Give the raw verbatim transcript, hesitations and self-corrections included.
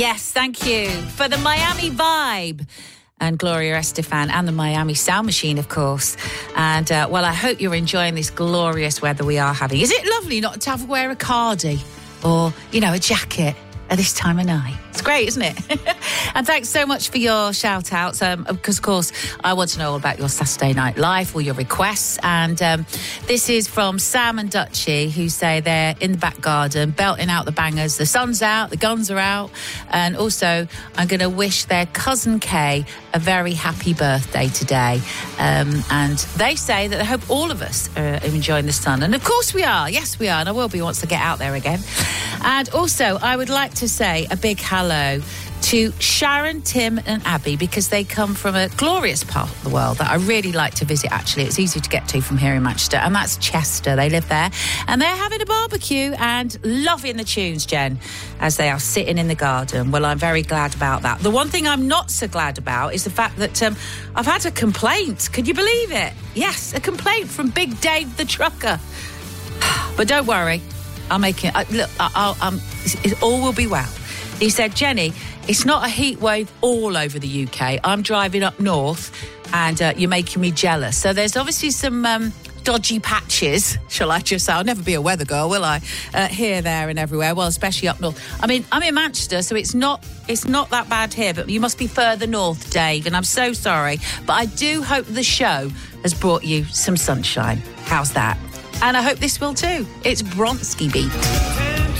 Yes, thank you for the Miami vibe. And Gloria Estefan and the Miami Sound Machine, of course. And, uh, well, I hope you're enjoying this glorious weather we are having. Is it lovely not to have to wear a cardi or, you know, a jacket at this time of night? It's great, isn't it? And thanks so much for your shout-outs, um, because, of course, I want to know all about your Saturday night life, all your requests. And um, this is from Sam and Dutchie, who say they're in the back garden, belting out the bangers. The sun's out, the guns are out. And also, I'm going to wish their cousin Kay a very happy birthday today. Um, and they say that they hope all of us are enjoying the sun. And, of course, we are. Yes, we are. And I will be once I get out there again. And also, I would like to say a big hello to Sharon, Tim and Abby, because they come from a glorious part of the world that I really like to visit, actually. It's easy to get to from here in Manchester, and that's Chester. They live there, and they're having a barbecue and loving the tunes, Jen, as they are sitting in the garden. Well, I'm very glad about that. The one thing I'm not so glad about is the fact that um, I've had a complaint. Can you believe it? Yes, a complaint from Big Dave the trucker. But don't worry, I'll make it. I, look, I, I'll, um, it all will be well. He said, Jenny, it's not a heat wave all over the U K. I'm driving up north and uh, you're making me jealous. So there's obviously some um, dodgy patches, shall I just say. I'll never be a weather girl, will I? Uh, here, there and everywhere. Well, especially up north. I mean, I'm in Manchester, so it's not it's not that bad here, but you must be further north, Dave, and I'm so sorry. But I do hope the show has brought you some sunshine. How's that? And I hope this will too. It's Bronski Beat.